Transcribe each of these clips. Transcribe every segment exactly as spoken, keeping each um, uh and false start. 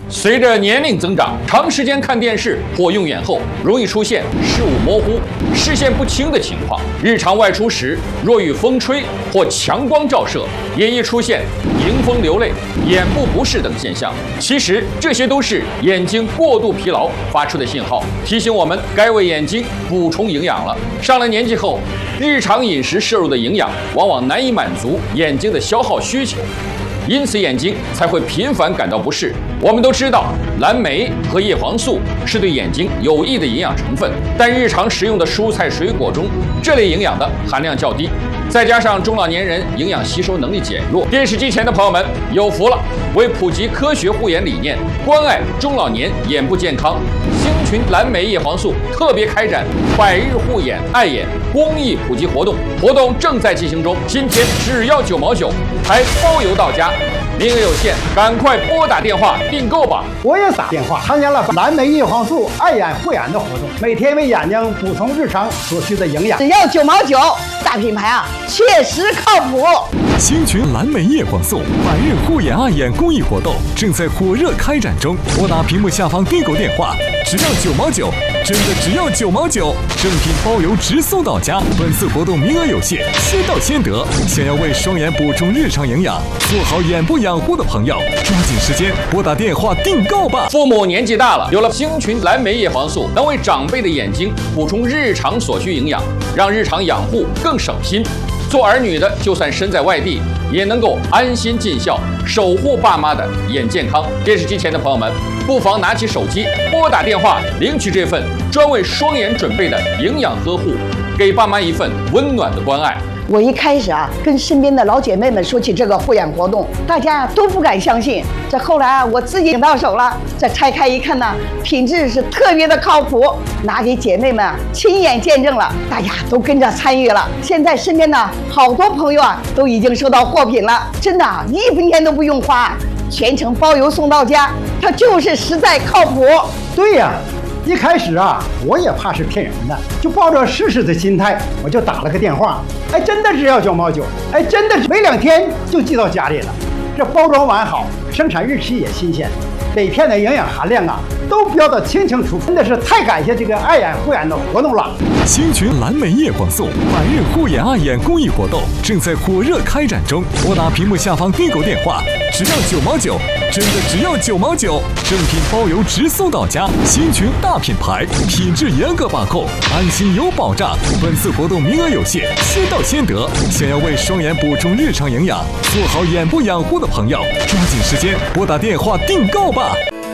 随着年龄增长，长时间看电视或用眼后，容易出现视物模糊、视线不清的情况。日常外出时，若遇风吹或强光照射，也易出现迎风流泪、眼部不适等现象。其实这些都是眼睛过度疲劳发出的信号，提醒我们该为眼睛补充营养了。上了年纪后，日常饮食摄入的营养往往难以满足眼睛的消耗需求。因此，眼睛才会频繁感到不适。我们都知道，蓝莓和叶黄素是对眼睛有益的营养成分，但日常食用的蔬菜水果中，这类营养的含量较低。再加上中老年人营养吸收能力减弱，电视机前的朋友们有福了！为普及科学护眼理念，关爱中老年眼部健康，星群蓝莓叶黄素特别开展百日护眼爱眼公益普及活动，活动正在进行中。今天只要九毛九，还包邮到家。名额有限，赶快拨打电话订购吧！ 我也打电话参加了蓝莓叶黄素爱眼护眼的活动，每天为眼睛补充日常所需的营养。 只要九毛九，大品牌啊，确实靠谱。 星群蓝莓叶黄素百日护眼爱眼公益活动正在火热开展中，拨打屏幕下方订购电话，只要九毛九，真的只要九毛九，正品包邮直送到家。本次活动名额有限，先到先得。想要为双眼补充日常营养，做好眼部养护的朋友，抓紧时间拨打电话订购吧。 父母年纪大了，有了星群蓝莓叶黄素，能为长辈的眼睛补充日常所需营养，让日常养护更省心。做儿女的，就算身在外地，也能够安心尽孝，守护爸妈的眼健康。电视机前的朋友们，不妨拿起手机拨打电话，领取这份专为双眼准备的营养呵护，给爸妈一份温暖的关爱。 我一开始啊，跟身边的老姐妹们说起这个护眼活动，大家都不敢相信。这后来啊，我自己领到手了，这拆开一看呢，品质是特别的靠谱，拿给姐妹们啊亲眼见证了，大家都跟着参与了。现在身边呢，好多朋友啊都已经收到货品了，真的啊，一分钱都不用花，全程包邮送到家，它就是实在靠谱。 对呀。一开始啊，我也怕是骗人的，就抱着试试的心态，我就打了个电话。哎，真的只要九毛九，哎，真的没两天就寄到家里了。这包装完好，生产日期也新鲜，每片的营养含量啊都标得清清楚楚，真的是太感谢这个爱眼护眼的活动了。 星群蓝莓叶黄素百日护眼爱眼公益活动正在火热开展中，拨打屏幕下方订购电话，只要九毛九，真的只要九毛九，正品包邮直送到家。星群大品牌，品质严格把控，安心有保障。本次活动名额有限，先到先得。想要为双眼补充日常营养，做好眼部养护的朋友，抓紧时间拨打电话订购吧。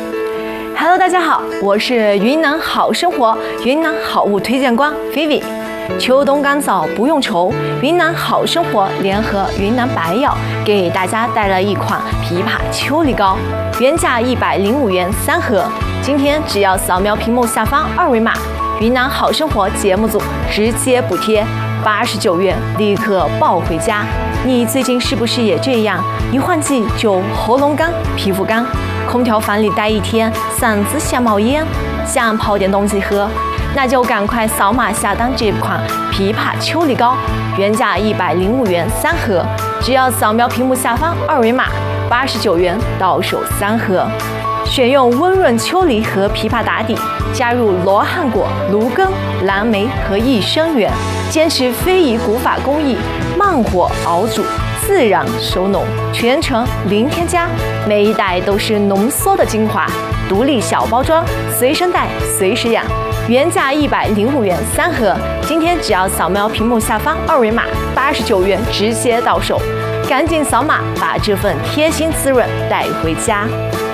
Hello， 大家好，我是云南好生活云南好物推荐官 Vivi。秋冬干燥不用愁，云南好生活联合云南白药给大家带来一款枇杷秋梨膏，原价一百零五元三盒，今天只要扫描屏幕下方二维码，云南好生活节目组直接补贴八十九元，立刻抱回家。你最近是不是也这样？一换季就喉咙干、皮肤干，空调房里待一天，嗓子想冒烟，想泡点东西喝，那就赶快扫码下单这款枇杷秋梨膏，原价一百零五元三盒，只要扫描屏幕下方二维码，八十九元到手三盒。选用温润秋梨和枇杷打底，加入罗汉果、芦根、蓝莓和益生元，坚持非遗古法工艺，慢火熬煮，自然收浓，全程零添加，每一袋都是浓缩的精华，独立小包装，随身带随时养。原价一百零五元三盒，今天只要扫描屏幕下方二维码，八十九元直接到手，赶紧扫码把这份贴心滋润带回家。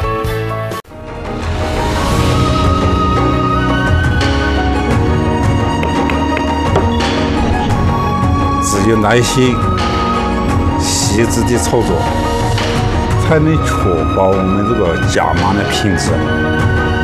只有耐心、细致的操作，才能确保我们这个价码的品质。